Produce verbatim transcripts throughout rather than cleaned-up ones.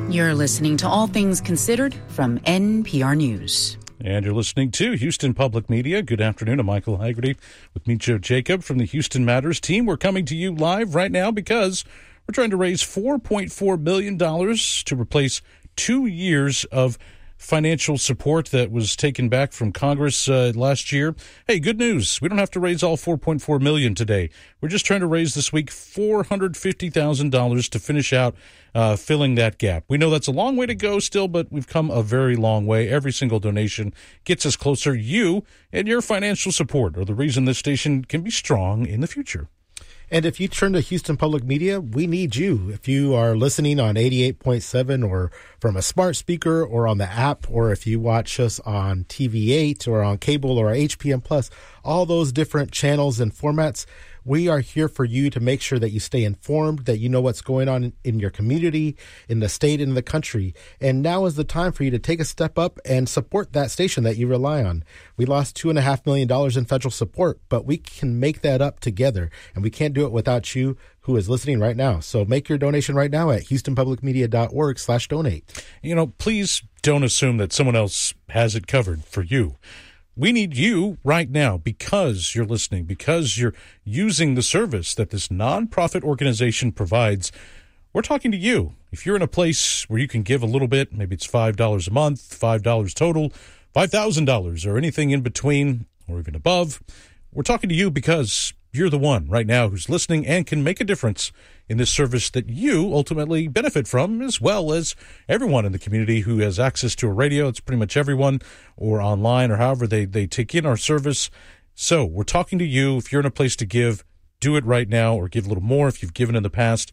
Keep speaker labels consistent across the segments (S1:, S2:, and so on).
S1: You're listening to All Things Considered from N P R News.
S2: And you're listening to Houston Public Media. Good afternoon. I'm Michael Haggerty with me, Joe Jacob from the Houston Matters team. We're coming to you live right now because we're trying to raise four point four million dollars to replace two years of financial support that was taken back from Congress uh, last year. Hey, good news. We don't have to raise all four point four million dollars today. We're just trying to raise this week four hundred fifty thousand dollars to finish out uh, filling that gap. We know that's a long way to go still, but we've come a very long way. Every single donation gets us closer. You and your financial support are the reason this station can be strong in the future.
S3: And if you turn to Houston Public Media, we need you. If you are listening on eighty-eight point seven or from a smart speaker or on the app, or if you watch us on T V eight or on cable or H P M Plus, all those different channels and formats, we are here for you to make sure that you stay informed, that you know what's going on in your community, in the state, and in the country. And now is the time for you to take a step up and support that station that you rely on. We lost two point five million dollars in federal support, but we can make that up together. And we can't do it without you who is listening right now. So make your donation right now at houstonpublicmedia.org slash donate.
S2: You know, please don't assume that someone else has it covered for you. We need you right now because you're listening, because you're using the service that this nonprofit organization provides. We're talking to you. If you're in a place where you can give a little bit, maybe it's five dollars a month, five dollars total, five thousand dollars, or anything in between or even above, we're talking to you because you're the one right now who's listening and can make a difference in this service that you ultimately benefit from, as well as everyone in the community who has access to a radio. It's pretty much everyone, or online, or however they, they take in our service. So we're talking to you. If you're in a place to give, do it right now, or give a little more if you've given in the past.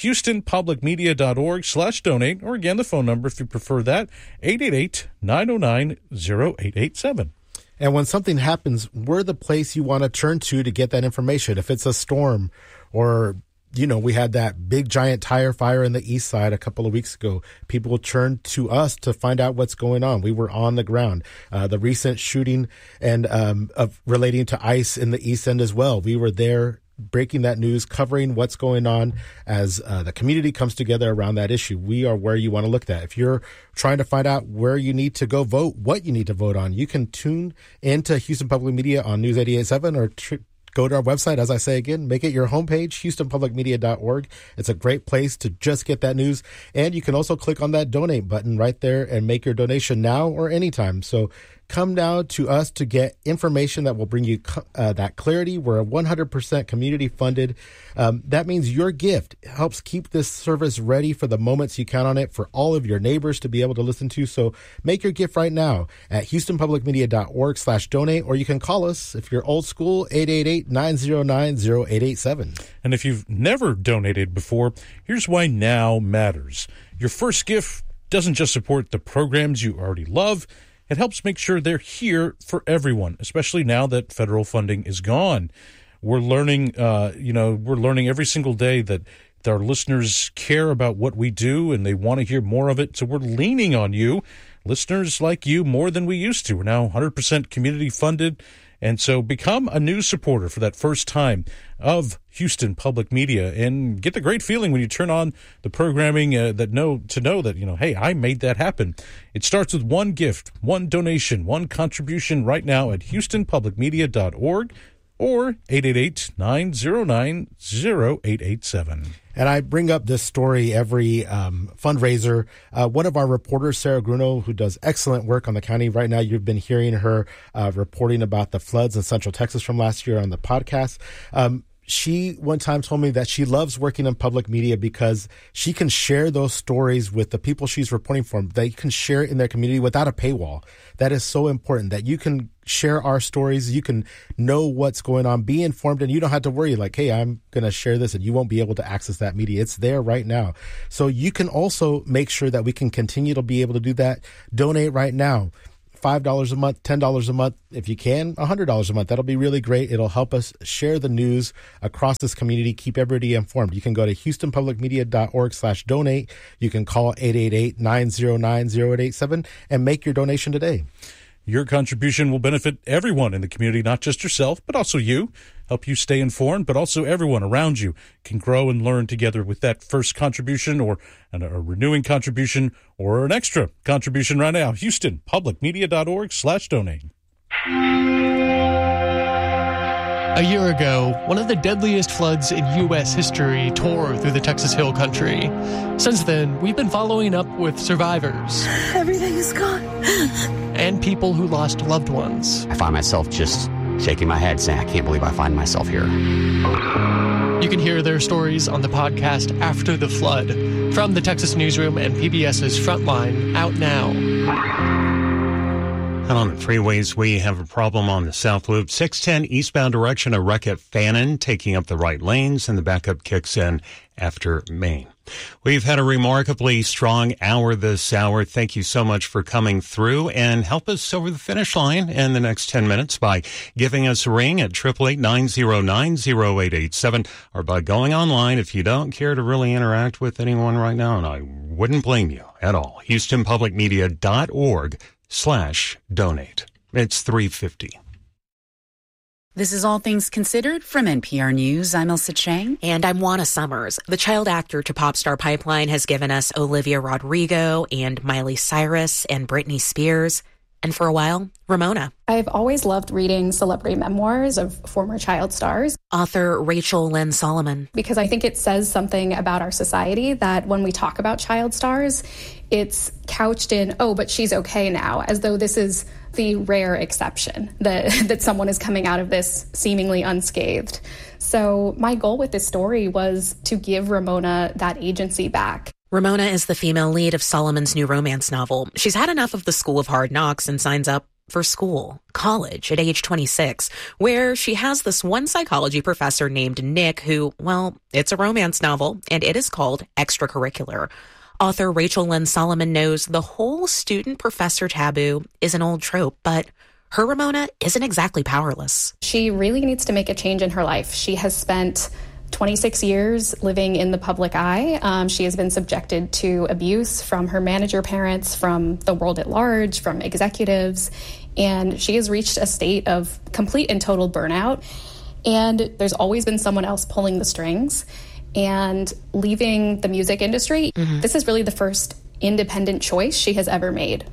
S2: houstonpublicmedia.org slash donate, or again, the phone number if you prefer that, eight eight eight, nine oh nine, oh eight eight seven.
S3: And when something happens, we're the place you want to turn to to get that information. If it's a storm or, you know, we had that big giant tire fire in the east side a couple of weeks ago, people turned to us to find out what's going on. We were on the ground. Uh, the recent shooting and um, of relating to ICE in the east end as well. We were there breaking that news, covering what's going on as uh, the community comes together around that issue. We are where you want to look at. If you're trying to find out where you need to go vote, what you need to vote on, you can tune into Houston Public Media on News eighty-eight point seven or tr- go to our website. As I say again, make it your homepage, houston public media dot org. It's a great place to just get that news. And you can also click on that donate button right there and make your donation now or anytime. So come down to us to get information that will bring you uh, that clarity. We're one hundred percent community funded. Um, that means your gift helps keep this service ready for the moments you count on it for all of your neighbors to be able to listen to. So make your gift right now at houstonpublicmedia.org slash donate, or you can call us if you're old school, eight eight eight, nine oh nine, oh eight eight seven.
S2: And if you've never donated before, here's why now matters. Your first gift doesn't just support the programs you already love. It helps make sure they're here for everyone, especially now that federal funding is gone. We're learning, uh, you know, we're learning every single day that our listeners care about what we do and they want to hear more of it. So we're leaning on you, listeners like you, more than we used to. We're now one hundred percent community funded. And so become a news supporter for that first time of Houston Public Media and get the great feeling when you turn on the programming uh, that know to know that, you know, hey, I made that happen. It starts with one gift, one donation, one contribution right now at houston public media dot org or eight eight eight, nine oh nine, oh eight eight seven.
S3: And I bring up this story every um, fundraiser. Uh, one of our reporters, Sarah Gruno, who does excellent work on the county right now, you've been hearing her uh, reporting about the floods in Central Texas from last year on the podcast. Um, she one time told me that she loves working in public media because she can share those stories with the people she's reporting for. They can share it in their community without a paywall. That is so important, that you can share our stories. You can know what's going on, be informed, and you don't have to worry like, hey, I'm going to share this and you won't be able to access that media. It's there right now. So you can also make sure that we can continue to be able to do that. Donate right now. five dollars a month, ten dollars a month, if you can, one hundred dollars a month. That'll be really great. It'll help us share the news across this community, keep everybody informed. You can go to houstonpublicmedia.org slash donate. You can call eight eight eight, nine oh nine, oh eight eight seven and make your donation today.
S2: Your contribution will benefit everyone in the community, not just yourself, but also you. Help you stay informed, but also everyone around you can grow and learn together with that first contribution or an, a renewing contribution or an extra contribution right now. Houston Public Media dot org slash donate.
S4: A year ago, one of the deadliest floods in U S history tore through the Texas Hill Country. Since then, we've been following up with survivors.
S5: Everything is gone.
S4: And people who lost loved ones.
S6: I find myself just shaking my head saying, I can't believe I find myself here.
S4: You can hear their stories on the podcast After the Flood from the Texas Newsroom and PBS's Frontline, out now.
S7: And on the freeways, we have a problem on the South Loop. six ten eastbound direction, a wreck at Fannin, taking up the right lanes, and the backup kicks in after Maine. We've had a remarkably strong hour this hour. Thank you so much for coming through, and help us over the finish line in the next ten minutes by giving us a ring at eight eight eight, nine oh nine, oh eight eight seven, or by going online if you don't care to really interact with anyone right now, and I wouldn't blame you at all. Houston Public Media dot org slash donate. It's three fifty.
S1: This is All Things Considered from N P R News. I'm Elsa Chang.
S8: And I'm Juana Summers. The child actor to pop star pipeline has given us Olivia Rodrigo and Miley Cyrus and Britney Spears. And for a while, Ramona.
S9: I've always loved reading celebrity memoirs of former child stars.
S8: Author Rachel Lynn Solomon.
S9: Because I think it says something about our society that when we talk about child stars, it's couched in, oh, but she's okay now, as though this is the rare exception, that, that someone is coming out of this seemingly unscathed. So my goal with this story was to give Ramona that agency back.
S8: Ramona is the female lead of Solomon's new romance novel. She's had enough of the school of hard knocks and signs up for school, college, at age twenty-six, where she has this one psychology professor named Nick who, well, it's a romance novel, and it is called Extracurricular. Author Rachel Lynn Solomon knows the whole student-professor taboo is an old trope, but her Ramona isn't exactly powerless.
S9: She really needs to make a change in her life. She has spent twenty-six years living in the public eye. Um, she has been subjected to abuse from her manager parents, from the world at large, from executives, and she has reached a state of complete and total burnout. And there's always been someone else pulling the strings. And leaving the music industry, mm-hmm. This is really the first independent choice she has ever made.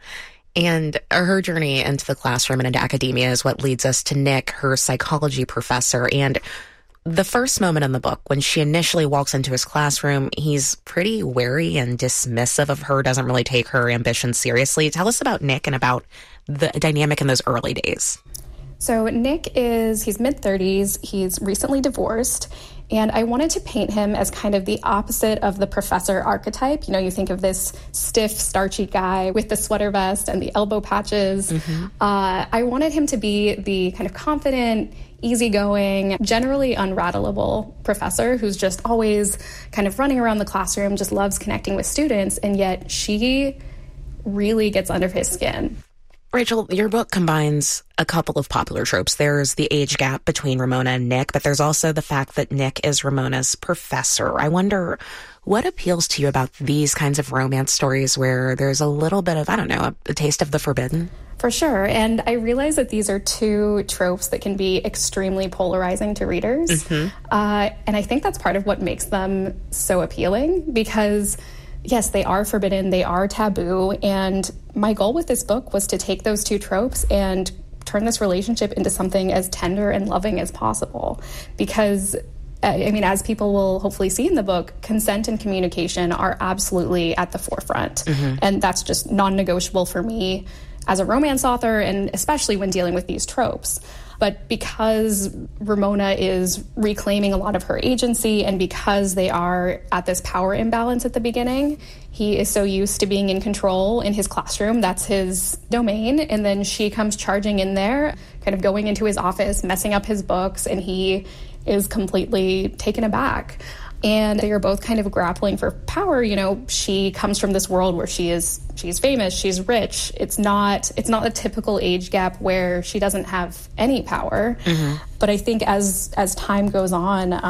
S8: And her journey into the classroom and into academia is what leads us to Nick, her psychology professor. And the first moment in the book, when she initially walks into his classroom, he's pretty wary and dismissive of her, doesn't really take her ambition seriously. Tell us about Nick and about the dynamic in those early days.
S9: So Nick is, he's mid-thirties, he's recently divorced, and I wanted to paint him as kind of the opposite of the professor archetype. You know, you think of this stiff, starchy guy with the sweater vest and the elbow patches. Mm-hmm. Uh, I wanted him to be the kind of confident, easygoing, generally unrattleable professor who's just always kind of running around the classroom, just loves connecting with students, and yet she really gets under his skin.
S8: Rachel, your book combines a couple of popular tropes. There's the age gap between Ramona and Nick, but there's also the fact that Nick is Ramona's professor. I wonder what appeals to you about these kinds of romance stories where there's a little bit of, I don't know, a, a taste of the forbidden?
S9: For sure. And I realize that these are two tropes that can be extremely polarizing to readers. Mm-hmm. Uh, and I think that's part of what makes them so appealing because, yes, they are forbidden, they are taboo, and my goal with this book was to take those two tropes and turn this relationship into something as tender and loving as possible. Because, I mean, as people will hopefully see in the book, consent and communication are absolutely at the forefront. Mm-hmm. And that's just non-negotiable for me as a romance author, and especially when dealing with these tropes. But because Ramona is reclaiming a lot of her agency and because they are at this power imbalance at the beginning, he is so used to being in control in his classroom. That's his domain. And then she comes charging in there, kind of going into his office, messing up his books, and he is completely taken aback. And they are both kind of grappling for power. You know, she comes from this world where she is she's famous, she's rich. It's not it's not a typical age gap where she doesn't have any power. Mm-hmm. But I think as as time goes on,